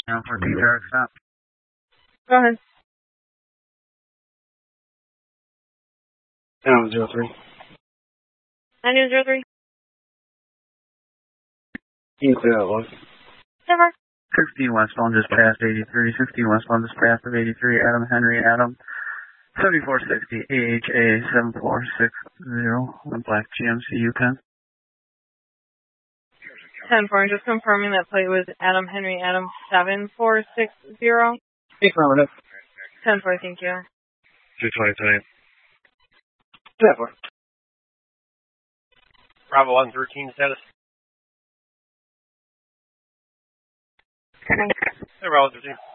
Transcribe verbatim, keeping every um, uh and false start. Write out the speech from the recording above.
Now for D Direct stop. Go ahead. Down zero three. nine zero three. You can clear that one. Never. sixteen westbound just past eighty-three. sixteen westbound just past of eighty-three. Adam Henry Adam. seventy-four sixty A H A seven four six zero. One black G M C Yukon. ten four, just confirming that plate was Adam Henry Adam seven four six zero. Affirmative. ten four, thank you. two twenty tonight. ten four. Bravo one thirteen status. Nice. Hey, Bravo thirteen.